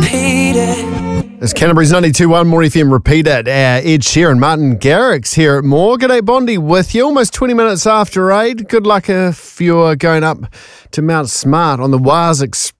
repeat it. It's Canterbury's 92.1 More FM Repeat It. Ed Sheeran, Martin Garrix here at More. G'day Bondi with you, almost 20 minutes after 8. Good luck if you're going up to Mount Smart on the Waz Express.